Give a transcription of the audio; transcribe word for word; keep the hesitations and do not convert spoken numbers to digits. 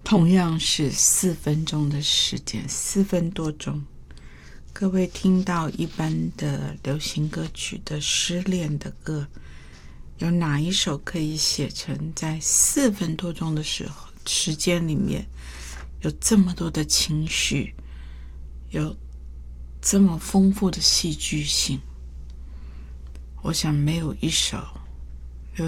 同样是四分钟的时间，四分多钟。各位听到一般的流行歌曲的失恋的歌，有哪一首可以写成在四分多钟的时候时间里面有这么多的情绪，有这么丰富的戏剧性？我想没有一首